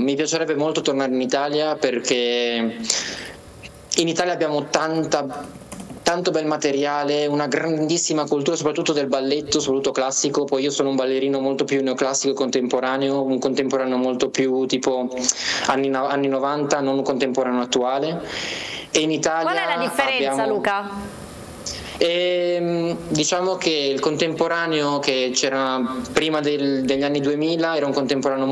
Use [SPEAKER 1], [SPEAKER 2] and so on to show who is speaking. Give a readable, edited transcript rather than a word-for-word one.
[SPEAKER 1] mi piacerebbe molto tornare in Italia, perché in Italia abbiamo tanto bel materiale, una grandissima cultura, soprattutto del balletto, soprattutto classico. Poi io sono un ballerino molto più neoclassico e contemporaneo, un contemporaneo molto più tipo anni 90, non un contemporaneo attuale. E in Italia
[SPEAKER 2] qual è la differenza, Luca?
[SPEAKER 1] Diciamo che il contemporaneo che c'era prima degli anni 2000 era un contemporaneo